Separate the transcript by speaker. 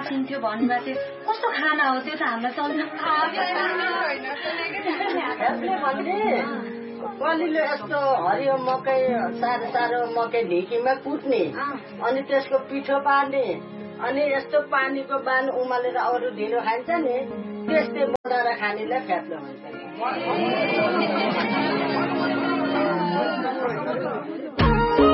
Speaker 1: मासिन्थ्यो भन्नुभएको थियो कस्तो खाना हो त्यो त हामीलाई चल्छ
Speaker 2: कलिलो यस्तो हरियो मकै सारो सारो मकै ढिकीमा कुट्ने अनि त्यसको पिठो पार्ने अनि यस्तो पानीको बान उमालेर अरू ढिलो खान्छ नि त्यस्तै बनाएर खानेलाई फ्याप्लो हुन्छ